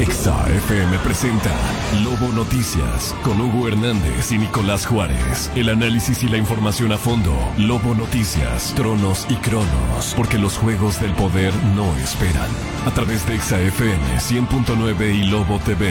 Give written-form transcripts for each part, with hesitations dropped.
Exa FM presenta Lobo Noticias con Hugo Hernández y Nicolás Juárez. El análisis y la información a fondo. Lobo Noticias, Tronos y Cronos, porque los juegos del poder no esperan. A través de Exa FM 100.9 y Lobo TV.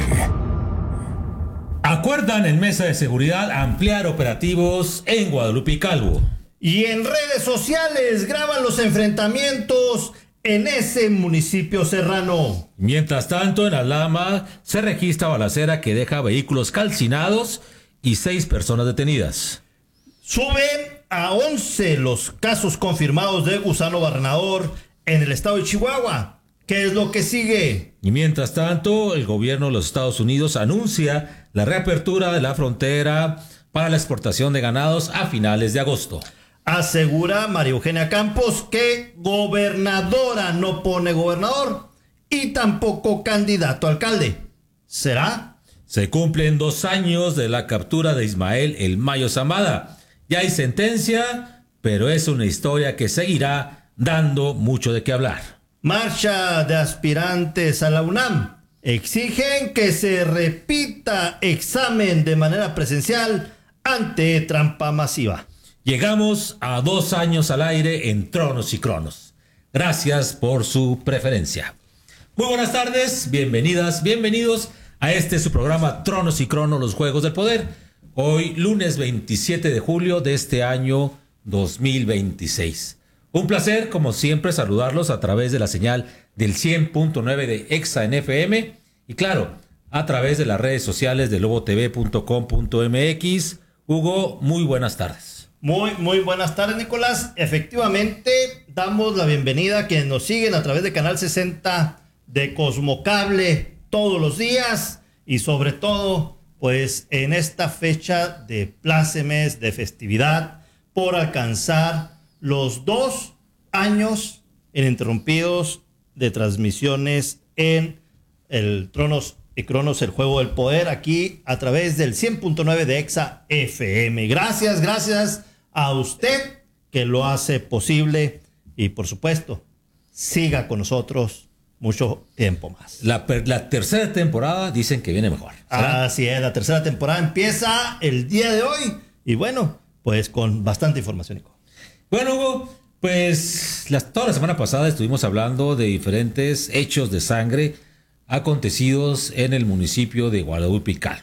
Acuerdan en mesa de seguridad ampliar operativos en Guadalupe y Calvo. Y en redes sociales graban los enfrentamientos en ese municipio serrano. Mientras tanto, en Aldama se registra balacera que deja vehículos calcinados y 6 personas detenidas. Suben a 11 los casos confirmados de gusano barrenador en el estado de Chihuahua. ¿Qué es lo que sigue? Y mientras tanto, el gobierno de los Estados Unidos anuncia la reapertura de la frontera para la exportación de ganados a finales de agosto. Asegura María Eugenia Campos que gobernadora no pone gobernador y tampoco candidato a alcalde. ¿Será? Se cumplen 2 años de la captura de Ismael El Mayo Zambada. Ya hay sentencia, pero es una historia que seguirá dando mucho de qué hablar. Marcha de aspirantes a la UNAM. Exigen que se repita examen de manera presencial ante trampa masiva. Llegamos a 2 años al aire en Tronos y Cronos. Gracias por su preferencia. Muy buenas tardes, bienvenidas, bienvenidos a su programa Tronos y Cronos, los Juegos del Poder. Hoy, lunes 27 de julio de este año 2026. Un placer, como siempre, saludarlos a través de la señal del 100.9 de Exa en FM y, claro, a través de las redes sociales de lobotv.com.mx. Hugo, muy buenas tardes. Muy buenas tardes, Nicolás. Efectivamente, damos la bienvenida a quienes nos siguen a través de Canal 60 de Cosmocable todos los días y sobre todo, pues en esta fecha de plácemes, de festividad, por alcanzar los 2 años ininterrumpidos de transmisiones en el Tronos y Cronos, el Juego del Poder, aquí a través del 100.9 de Exa FM. Gracias a usted que lo hace posible y por supuesto, siga con nosotros mucho tiempo más. La tercera temporada dicen que viene mejor. ¿Será? Así es, la tercera temporada empieza el día de hoy y bueno, pues con bastante información, Nico. Bueno, Hugo, pues toda la semana pasada estuvimos hablando de diferentes hechos de sangre acontecidos en el municipio de Guadalupe y Calvo.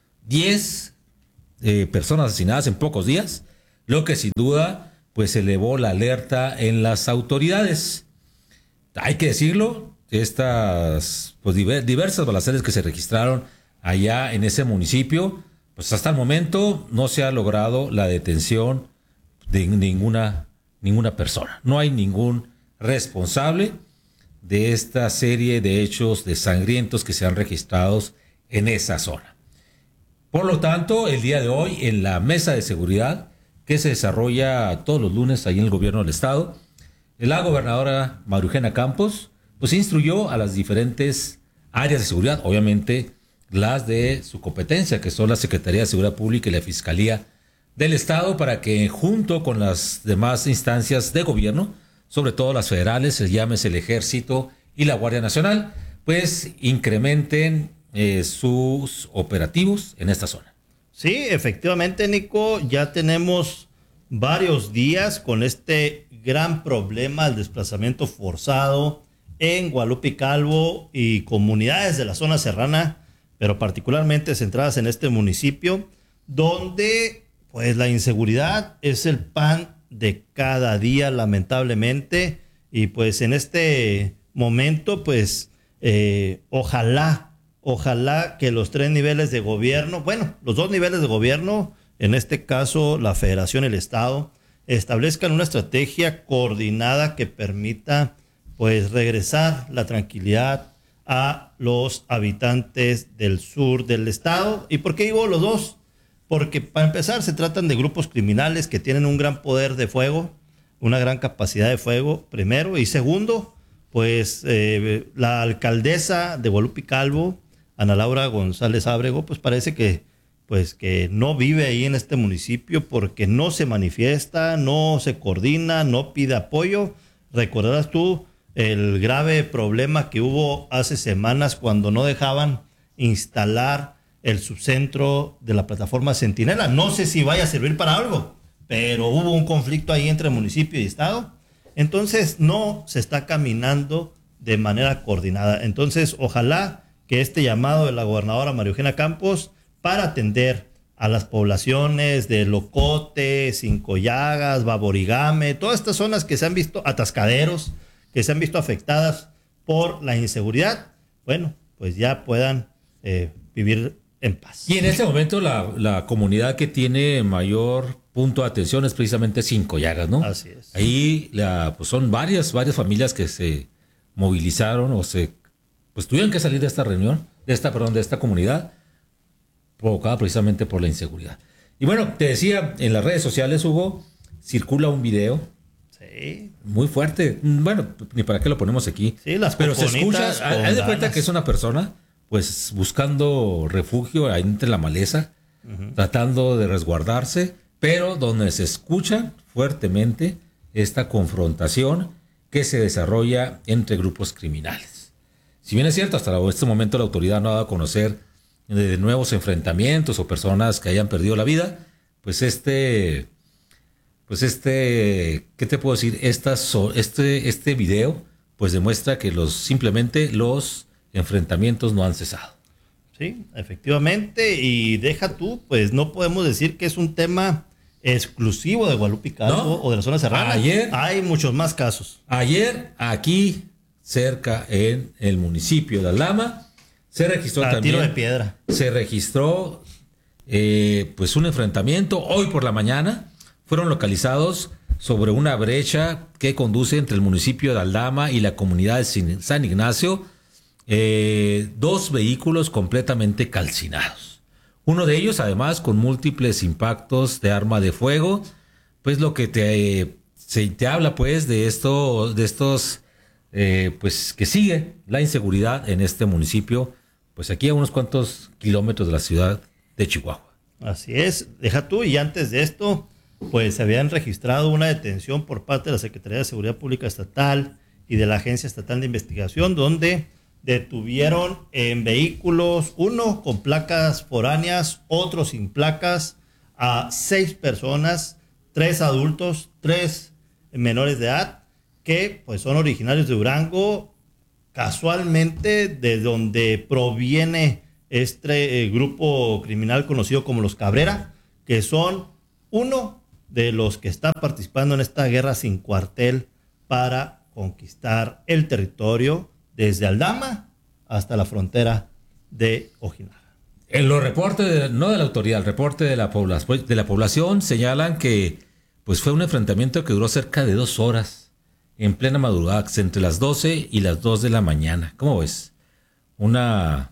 10 personas asesinadas en pocos días, lo que sin duda pues elevó la alerta en las autoridades. Hay que decirlo, estas pues, diversas balaceras que se registraron allá en ese municipio, pues hasta el momento no se ha logrado la detención de ninguna persona. No hay ningún responsable de esta serie de hechos de sangrientos que se han registrado en esa zona. Por lo tanto, el día de hoy, en la mesa de seguridad que se desarrolla todos los lunes ahí en el gobierno del estado, la gobernadora María Eugenia Campos pues instruyó a las diferentes áreas de seguridad, obviamente las de su competencia, que son la Secretaría de Seguridad Pública y la Fiscalía del Estado, para que junto con las demás instancias de gobierno, sobre todo las federales, llámese el Ejército y la Guardia Nacional, pues incrementen sus operativos en esta zona. Sí, efectivamente, Nico, ya tenemos varios días con este gran problema del desplazamiento forzado en Guadalupe y Calvo y comunidades de la zona serrana, pero particularmente centradas en este municipio, donde pues la inseguridad es el pan de cada día, lamentablemente, y pues en este momento, pues ojalá que los 3 niveles de gobierno, los 2 niveles de gobierno, en este caso la Federación y el Estado, establezcan una estrategia coordinada que permita pues regresar la tranquilidad a los habitantes del sur del estado. ¿Y por qué digo los 2? Porque para empezar se tratan de grupos criminales que tienen un gran poder de fuego, una gran capacidad de fuego, primero. Y segundo, pues la alcaldesa de Guadalupe y Calvo, Ana Laura González Ábrego, pues parece que no vive ahí en este municipio porque no se manifiesta, no se coordina, no pide apoyo. Recordarás tú el grave problema que hubo hace semanas cuando no dejaban instalar el subcentro de la plataforma Centinela. No sé si vaya a servir para algo, pero hubo un conflicto ahí entre municipio y estado. Entonces no se está caminando de manera coordinada. Entonces ojalá que este llamado de la gobernadora María Eugenia Campos para atender a las poblaciones de Locote, Cinco Llagas, Baborigame, todas estas zonas que se han visto, atascaderos, que se han visto afectadas por la inseguridad, bueno, pues ya puedan vivir en paz. Y en este momento la comunidad que tiene mayor punto de atención es precisamente Cinco Llagas, ¿no? Así es. Ahí pues son varias familias que se movilizaron o pues tuvieron que salir de esta reunión, de esta comunidad, provocada precisamente por la inseguridad. Y bueno, te decía, en las redes sociales, Hugo, circula un video. Sí. Muy fuerte. Bueno, ni para qué lo ponemos aquí. Sí, las pero se escucha, coconitas haz de cuenta que es una persona, pues, buscando refugio ahí entre la maleza, tratando de resguardarse, pero donde se escucha fuertemente esta confrontación que se desarrolla entre grupos criminales. Si bien es cierto, hasta este momento la autoridad no ha dado a conocer de nuevos enfrentamientos o personas que hayan perdido la vida, pues ¿qué te puedo decir? Este video pues demuestra que simplemente los enfrentamientos no han cesado. Sí, efectivamente, y deja tú, pues no podemos decir que es un tema exclusivo de Guadalupe Calvo, ¿no? O de la zona serrana. Ayer hay muchos más casos. Ayer, aquí, cerca en el municipio de Aldama, se registró también. Tiro de piedra. Se registró pues un enfrentamiento. Hoy por la mañana fueron localizados sobre una brecha que conduce entre el municipio de Aldama y la comunidad de San Ignacio, 2 vehículos completamente calcinados. Uno de ellos, además, con múltiples impactos de arma de fuego, pues lo que te habla, pues, de estos, pues, que sigue la inseguridad en este municipio, pues aquí a unos cuantos kilómetros de la ciudad de Chihuahua. Así es, deja tú, y antes de esto, pues se habían registrado una detención por parte de la Secretaría de Seguridad Pública Estatal y de la Agencia Estatal de Investigación, donde detuvieron en vehículos, uno con placas foráneas, otro sin placas, a 6 personas, 3 adultos, 3 menores de edad, que pues son originarios de Durango, casualmente de donde proviene este grupo criminal conocido como los Cabrera, que son uno de los que está participando en esta guerra sin cuartel para conquistar el territorio desde Aldama hasta la frontera de Ojinaga. En los reportes, no de la autoridad, el reporte de la población señalan que pues fue un enfrentamiento que duró cerca de 2 horas. En plena madrugada, entre las 12 y las 2 de la mañana. ¿Cómo ves? Una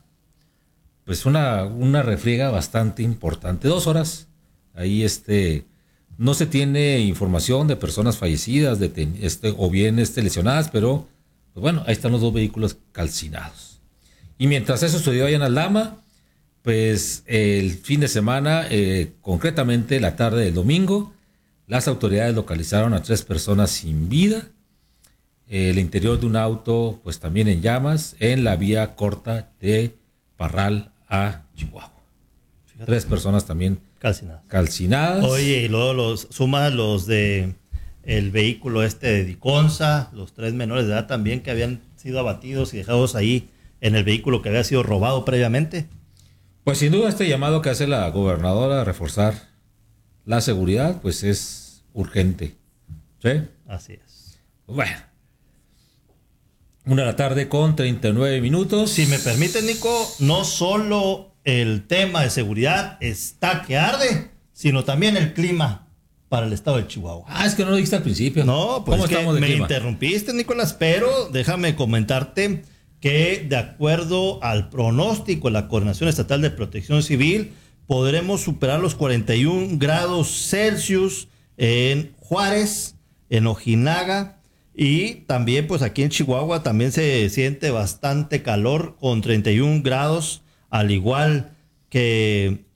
refriega bastante importante. 2 horas. Ahí no se tiene información de personas fallecidas o bien lesionadas, pero pues bueno, ahí están los 2 vehículos calcinados. Y mientras eso sucedió allá en Aldama, pues el fin de semana, concretamente la tarde del domingo, las autoridades localizaron a 3 personas sin vida. El interior de un auto, pues también en llamas, en la vía corta de Parral a Chihuahua. Fíjate. 3 personas también calcinadas. Oye, y luego sumas los de el vehículo de Diconsa, los 3 menores de edad también que habían sido abatidos y dejados ahí en el vehículo que había sido robado previamente. Pues sin duda este llamado que hace la gobernadora a reforzar la seguridad, pues es urgente. ¿Sí? Así es. Bueno. 1 de la tarde con 39 minutos. Si me permite, Nico, no solo el tema de seguridad está que arde, sino también el clima para el estado de Chihuahua. Es que no lo dijiste al principio. No, pues ¿Cómo estamos de me clima? interrumpiste, Nicolás, pero déjame comentarte que de acuerdo al pronóstico de la Coordinación Estatal de Protección Civil, podremos superar los 41 grados Celsius en Juárez, en Ojinaga, y también pues aquí en Chihuahua también se siente bastante calor con 31 grados, al igual que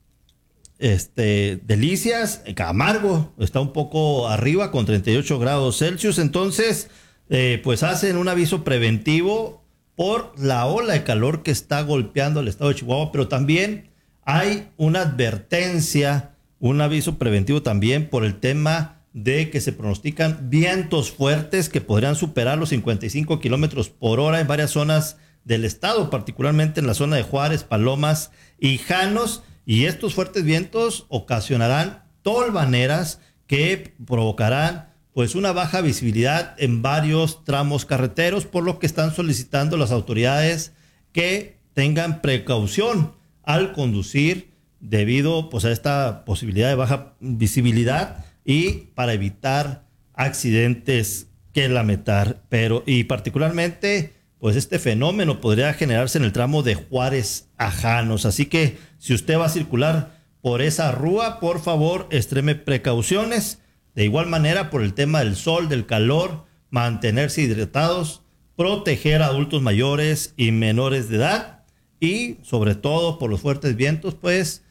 Delicias. Camargo está un poco arriba con 38 grados Celsius. Entonces pues hacen un aviso preventivo por la ola de calor que está golpeando el estado de Chihuahua, pero también hay una advertencia, un aviso preventivo también por el tema de que se pronostican vientos fuertes que podrían superar los 55 kilómetros por hora en varias zonas del estado, particularmente en la zona de Juárez, Palomas y Janos, y estos fuertes vientos ocasionarán tolvaneras que provocarán pues una baja visibilidad en varios tramos carreteros, por lo que están solicitando las autoridades que tengan precaución al conducir debido pues a esta posibilidad de baja visibilidad y para evitar accidentes que lamentar. Y particularmente pues este fenómeno podría generarse en el tramo de Juárez a Janos. Así que si usted va a circular por esa rúa, por favor, extreme precauciones. De igual manera, por el tema del sol, del calor, mantenerse hidratados, proteger a adultos mayores y menores de edad y, sobre todo, por los fuertes vientos, pues,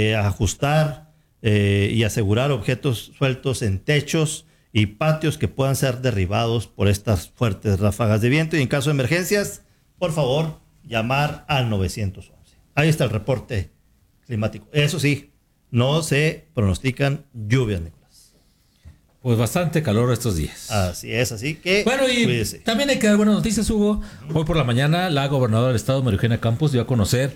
ajustar y asegurar objetos sueltos en techos y patios que puedan ser derribados por estas fuertes ráfagas de viento. Y en caso de emergencias, por favor, llamar al 911. Ahí está el reporte climático. Eso sí, no se pronostican lluvias, Nicolás. Pues bastante calor estos días. Así es, así que bueno, y cuídese. También hay que dar buenas noticias, Hugo. Hoy por la mañana la gobernadora del estado, María Eugenia Campos, dio a conocer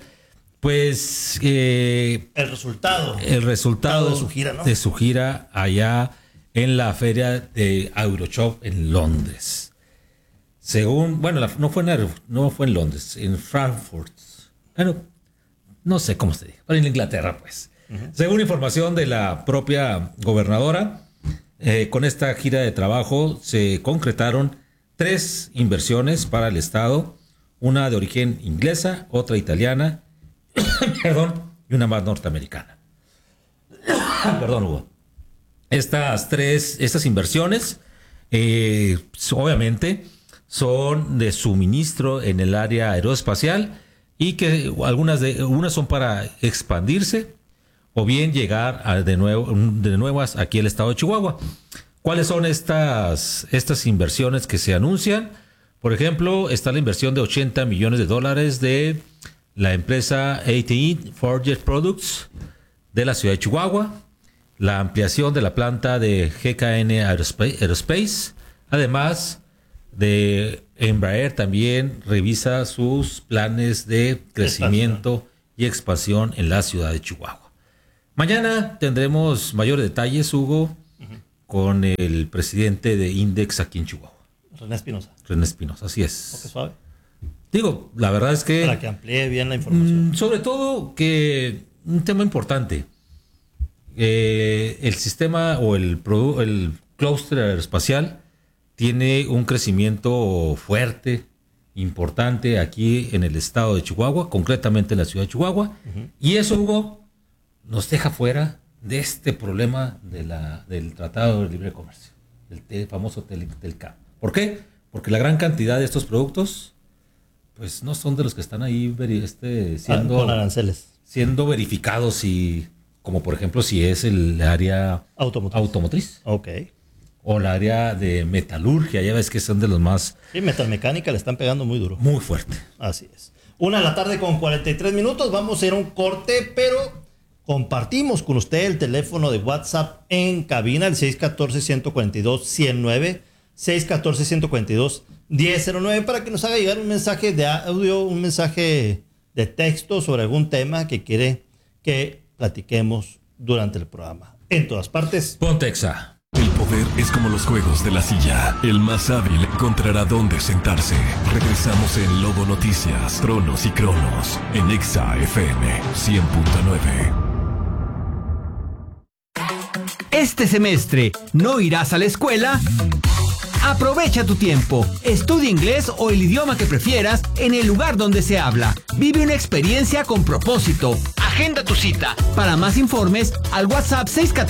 pues el resultado de su gira, ¿no? De su gira allá en la feria de Euroshop en Londres. Según, bueno, no fue en Londres, en Frankfurt. Bueno, no sé cómo se dice, pero en Inglaterra, pues. Según información de la propia gobernadora, con esta gira de trabajo se concretaron 3 inversiones para el estado, una de origen inglesa, otra italiana, perdón, y una más norteamericana. Perdón, Hugo. Estas inversiones, obviamente, son de suministro en el área aeroespacial y que unas son para expandirse o bien llegar de nuevas aquí al estado de Chihuahua. ¿Cuáles son estas inversiones que se anuncian? Por ejemplo, está la inversión de $80 millones de la empresa AT&T Forge Products de la ciudad de Chihuahua, la ampliación de la planta de GKN Aerospace, además de Embraer también revisa sus planes de crecimiento y expansión en la ciudad de Chihuahua. Mañana tendremos mayores detalles, Hugo, con el presidente de Index aquí en Chihuahua. René Espinosa, así es. Qué suave. Digo, la verdad es que... Para que amplíe bien la información. Sobre todo que un tema importante, el sistema o el clúster aeroespacial tiene un crecimiento fuerte, importante aquí en el estado de Chihuahua, concretamente en la ciudad de Chihuahua. Y eso, Hugo, nos deja fuera de este problema del Tratado de Libre Comercio, el famoso TELCAM. ¿Por qué? Porque la gran cantidad de estos productos pues no son de los que están ahí siendo con aranceles, siendo verificados, y como por ejemplo si es el área automotriz. Ok. O el área de metalurgia, ya ves que son de los más... Sí, metalmecánica le están pegando muy duro. Muy fuerte. Así es. 1:43 p.m. Vamos a ir a un corte, pero compartimos con usted el teléfono de WhatsApp en cabina, el 614-142-109, 614-142-1009, para que nos haga llegar un mensaje de audio, un mensaje de texto sobre algún tema que quiere que platiquemos durante el programa. En todas partes, Pontexa. El poder es como los juegos de la silla. El más hábil encontrará dónde sentarse. Regresamos en Lobo Noticias, Tronos y Cronos, en Exa FM 100.9. Este semestre, ¿no irás a la escuela? Aprovecha tu tiempo. Estudia inglés o el idioma que prefieras en el lugar donde se habla. Vive una experiencia con propósito. Agenda tu cita. Para más informes, al WhatsApp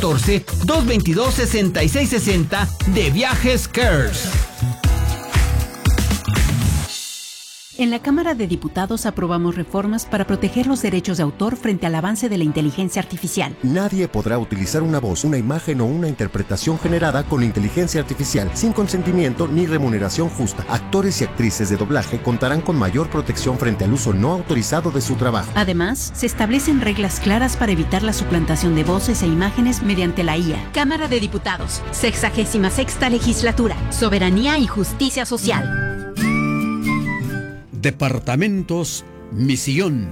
614-222-6660 de Viajes Kers. En la Cámara de Diputados aprobamos reformas para proteger los derechos de autor frente al avance de la inteligencia artificial. Nadie podrá utilizar una voz, una imagen o una interpretación generada con inteligencia artificial sin consentimiento ni remuneración justa. Actores y actrices de doblaje contarán con mayor protección frente al uso no autorizado de su trabajo. Además, se establecen reglas claras para evitar la suplantación de voces e imágenes mediante la IA. Cámara de Diputados, 66ª Legislatura, Soberanía y Justicia Social. Departamentos Misión.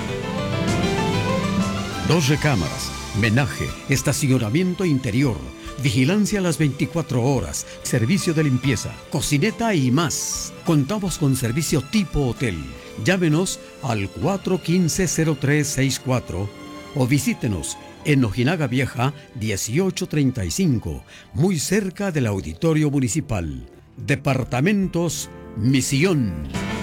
2 recámaras, menaje, estacionamiento interior, vigilancia a las 24 horas, servicio de limpieza, cocineta y más. Contamos con servicio tipo hotel. Llámenos al 415-0364 o visítenos en Ojinaga Vieja 1835, muy cerca del Auditorio Municipal. Departamentos Misión.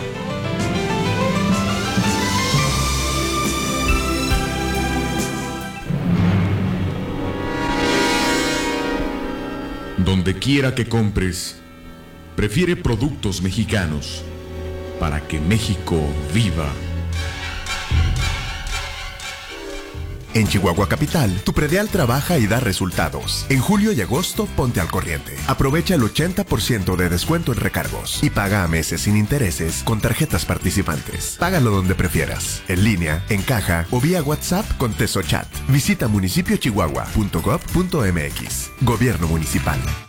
Donde quiera que compres, prefiere productos mexicanos para que México viva. En Chihuahua Capital, tu predial trabaja y da resultados. En julio y agosto, ponte al corriente. Aprovecha el 80% de descuento en recargos y paga a meses sin intereses con tarjetas participantes. Págalo donde prefieras, en línea, en caja o vía WhatsApp con TesoChat. Visita municipiochihuahua.gov.mx. Gobierno Municipal.